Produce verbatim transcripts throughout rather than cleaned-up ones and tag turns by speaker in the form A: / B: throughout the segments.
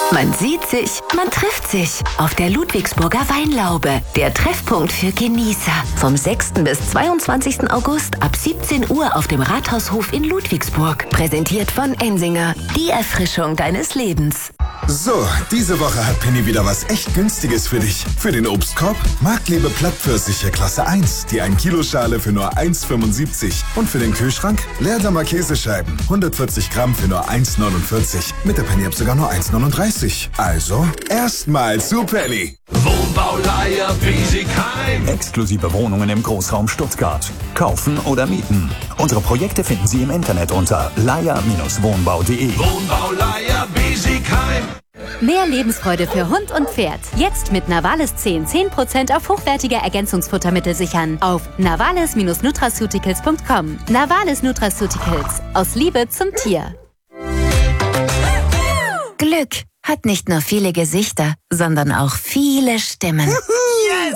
A: Man sieht sich, man trifft sich auf der Ludwigsburger Weinlaube, der Treffpunkt für Genießer. Vom sechsten bis zweiundzwanzigsten August ab siebzehn Uhr auf dem Rathaushof in Ludwigsburg. Präsentiert von Ensinger, die Erfrischung deines Lebens.
B: So, diese Woche hat Penny wieder was echt Günstiges für dich. Für den Obstkorb Marktliebe Plattpfirsiche Klasse eins, die ein Kilo Schale für nur eins Komma fünfundsiebzig. Und für den Kühlschrank Leerdammer Käsescheiben, hundertvierzig Gramm für nur eins Komma neunundvierzig. Mit der Penny-App sogar nur eins Komma neununddreißig. Also, erstmal zu Penny.
C: Wohnbauleiher Biesigheim.
D: Exklusive Wohnungen im Großraum Stuttgart. Kaufen oder mieten. Unsere Projekte finden Sie im Internet unter leier Bindestrich wohnbau punkt de.
C: Wohnbauleiher Biesigheim.
E: Mehr Lebensfreude für Hund und Pferd. Jetzt mit Navales zehn, zehn Prozent auf hochwertige Ergänzungsfuttermittel sichern. Auf navales Bindestrich nutraceuticals punkt com. Navales Nutraceuticals. Aus Liebe zum Tier.
A: Glück hat nicht nur viele Gesichter, sondern auch viele Stimmen.
C: Yes!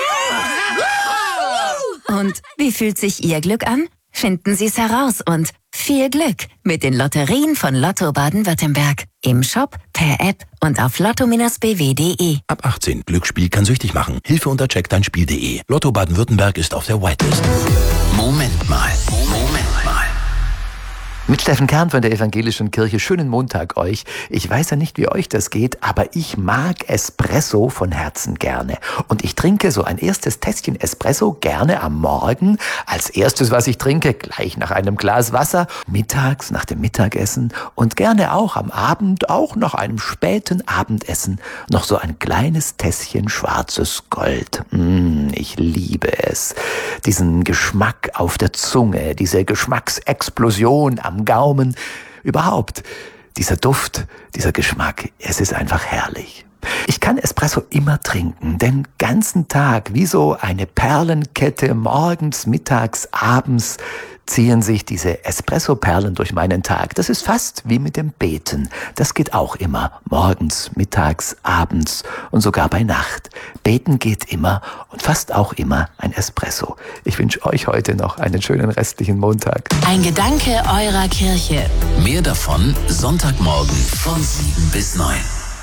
A: Und wie fühlt sich Ihr Glück an? Finden Sie es heraus und viel Glück mit den Lotterien von Lotto Baden-Württemberg. Im Shop, per App und auf lotto Bindestrich b w punkt de.
F: Ab achtzehn. Glücksspiel kann süchtig machen. Hilfe unter check dein spiel punkt de. Lotto Baden-Württemberg ist auf der Whitelist.
G: Moment mal. Moment mal. Mit Steffen Kern von der Evangelischen Kirche. Schönen Montag euch. Ich weiß ja nicht, wie euch das geht, aber ich mag Espresso von Herzen gerne. Und ich trinke so ein erstes Tässchen Espresso gerne am Morgen. Als erstes, was ich trinke, gleich nach einem Glas Wasser. Mittags, nach dem Mittagessen. Und gerne auch am Abend, auch nach einem späten Abendessen, noch so ein kleines Tässchen schwarzes Gold. Mmh, ich liebe es. Diesen Geschmack auf der Zunge, diese Geschmacksexplosion am Gaumen, überhaupt dieser Duft, dieser Geschmack, es ist einfach herrlich. Ich kann Espresso immer trinken, den ganzen Tag, wie so eine Perlenkette, morgens, mittags, abends ziehen sich diese Espresso-Perlen durch meinen Tag. Das ist fast wie mit dem Beten. Das geht auch immer, morgens, mittags, abends und sogar bei Nacht. Beten geht immer und fast auch immer ein Espresso. Ich wünsche euch heute noch einen schönen restlichen Montag.
A: Ein Gedanke eurer Kirche.
G: Mehr davon Sonntagmorgen von sieben bis neun.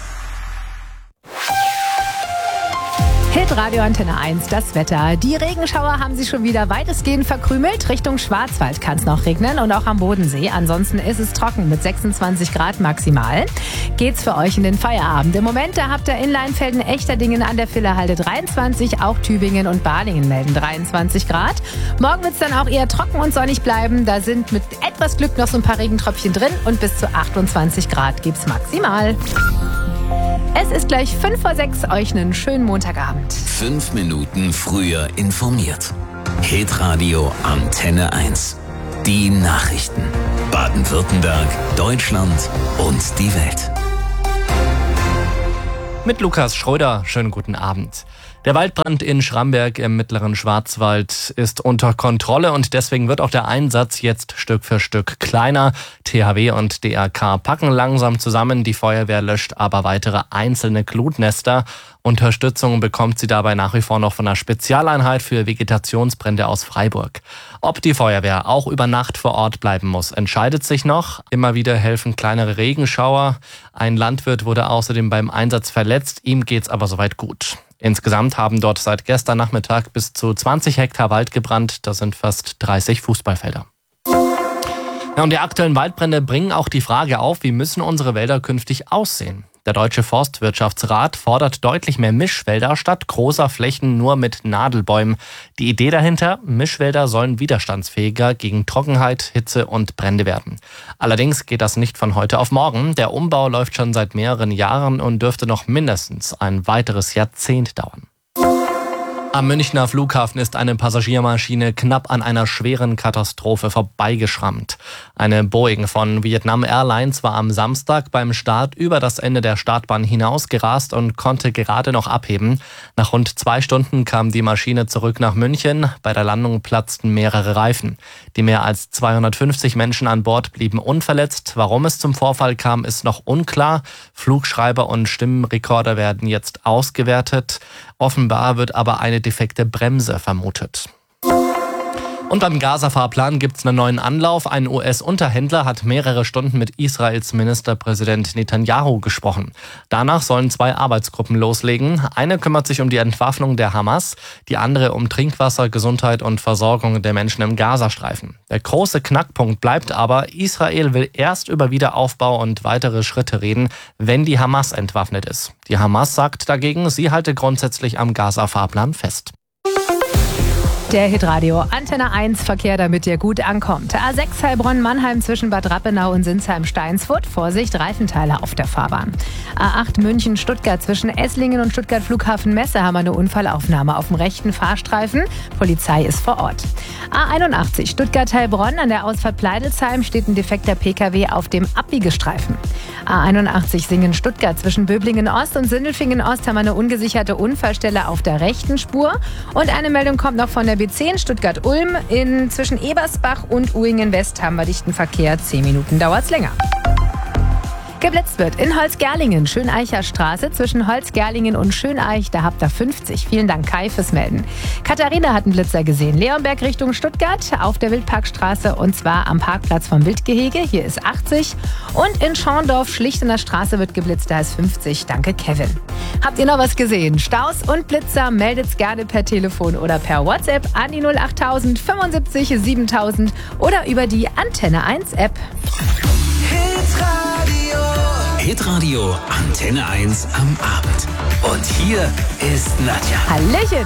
H: Hitradio Antenne eins, das Wetter. Die Regenschauer haben sich schon wieder weitestgehend verkrümelt. Richtung Schwarzwald kann es noch regnen und auch am Bodensee. Ansonsten ist es trocken mit sechsundzwanzig Grad maximal. Geht's für euch in den Feierabend. Im Moment, da habt ihr in Leinfelden, Echterdingen an der Villerhalde dreiundzwanzig. Auch Tübingen und Balingen melden dreiundzwanzig Grad. Morgen wird's dann auch eher trocken und sonnig bleiben. Da sind mit etwas Glück noch so ein paar Regentröpfchen drin. Und bis zu achtundzwanzig Grad gibt's maximal. Es ist gleich fünf vor sechs. Euch einen schönen Montagabend.
G: Fünf Minuten früher informiert. Hitradio Antenne eins. Die Nachrichten. Baden-Württemberg, Deutschland und die Welt.
I: Mit Lukas Schröder, schönen guten Abend. Der Waldbrand in Schramberg im mittleren Schwarzwald ist unter Kontrolle und deswegen wird auch der Einsatz jetzt Stück für Stück kleiner. T H W und D R K packen langsam zusammen. Die Feuerwehr löscht aber weitere einzelne Glutnester. Unterstützung bekommt sie dabei nach wie vor noch von einer Spezialeinheit für Vegetationsbrände aus Freiburg. Ob die Feuerwehr auch über Nacht vor Ort bleiben muss, entscheidet sich noch. Immer wieder helfen kleinere Regenschauer. Ein Landwirt wurde außerdem beim Einsatz verletzt. Ihm geht's aber soweit gut. Insgesamt haben dort seit gestern Nachmittag bis zu zwanzig Hektar Wald gebrannt. Das sind fast dreißig Fußballfelder. Ja, und die aktuellen Waldbrände bringen auch die Frage auf, wie müssen unsere Wälder künftig aussehen? Der Deutsche Forstwirtschaftsrat fordert deutlich mehr Mischwälder statt großer Flächen nur mit Nadelbäumen. Die Idee dahinter, Mischwälder sollen widerstandsfähiger gegen Trockenheit, Hitze und Brände werden. Allerdings geht das nicht von heute auf morgen. Der Umbau läuft schon seit mehreren Jahren und dürfte noch mindestens ein weiteres Jahrzehnt dauern. Am Münchner Flughafen ist eine Passagiermaschine knapp an einer schweren Katastrophe vorbeigeschrammt. Eine Boeing von Vietnam Airlines war am Samstag beim Start über das Ende der Startbahn hinausgerast und konnte gerade noch abheben. Nach rund zwei Stunden kam die Maschine zurück nach München. Bei der Landung platzten mehrere Reifen. Die mehr als zweihundertfünfzig Menschen an Bord blieben unverletzt. Warum es zum Vorfall kam, ist noch unklar. Flugschreiber und Stimmenrekorder werden jetzt ausgewertet. Offenbar wird aber eine defekte Bremse vermutet. Und beim Gaza-Fahrplan gibt es einen neuen Anlauf. Ein U S-Unterhändler hat mehrere Stunden mit Israels Ministerpräsident Netanyahu gesprochen. Danach sollen zwei Arbeitsgruppen loslegen. Eine kümmert sich um die Entwaffnung der Hamas, die andere um Trinkwasser, Gesundheit und Versorgung der Menschen im Gazastreifen. Der große Knackpunkt bleibt aber, Israel will erst über Wiederaufbau und weitere Schritte reden, wenn die Hamas entwaffnet ist. Die Hamas sagt dagegen, sie halte grundsätzlich am Gaza-Fahrplan fest.
H: Der Hitradio Antenne eins Verkehr, damit ihr gut ankommt. A sechs Heilbronn-Mannheim zwischen Bad Rappenau und Sinsheim-Steinsfurt. Vorsicht, Reifenteile auf der Fahrbahn. A acht München-Stuttgart zwischen Esslingen und Stuttgart-Flughafen-Messe haben wir eine Unfallaufnahme auf dem rechten Fahrstreifen. Polizei ist vor Ort. A einundachtzig Stuttgart-Heilbronn an der Ausfahrt Pleidelsheim steht ein defekter P K W auf dem Abbiegestreifen. A einundachtzig Singen-Stuttgart zwischen Böblingen-Ost und Sindelfingen-Ost haben wir eine ungesicherte Unfallstelle auf der rechten Spur. Und eine Meldung kommt noch von der B zehn Stuttgart-Ulm. In zwischen Ebersbach und Uingen-West haben wir dichten Verkehr. Zehn Minuten dauert's länger. Geblitzt wird in Holzgerlingen, Schöneicher Straße zwischen Holzgerlingen und Schöneich, da habt ihr fünfzig. Vielen Dank, Kai, fürs Melden. Katharina hat einen Blitzer gesehen. Leonberg Richtung Stuttgart auf der Wildparkstraße und zwar am Parkplatz vom Wildgehege. Hier ist achtzig. Und in Schorndorf, schlicht in der Straße, wird geblitzt, da ist fünfzig. Danke, Kevin. Habt ihr noch was gesehen? Staus und Blitzer, meldet's gerne per Telefon oder per WhatsApp an die null acht null null fünfundsiebzig siebentausend oder über die Antenne eins App.
J: Hitradio Antenne eins am Abend. Und hier ist Nadja.
H: Hallöchen.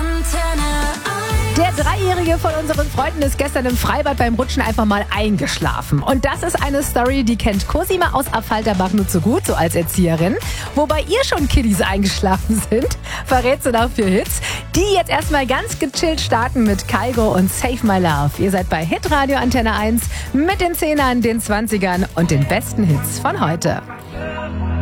H: Der Dreijährige von unseren Freunden ist gestern im Freibad beim Rutschen einfach mal eingeschlafen. Und das ist eine Story, die kennt Cosima aus Affalterbach nur zu gut, so als Erzieherin. Wobei ihr schon Kiddies eingeschlafen sind, verrät sie nach vier Hits, die jetzt erstmal ganz gechillt starten mit Kygo und Save My Love. Ihr seid bei Hitradio Antenne eins mit den Zehnern, den Zwanzigern und den besten Hits von heute.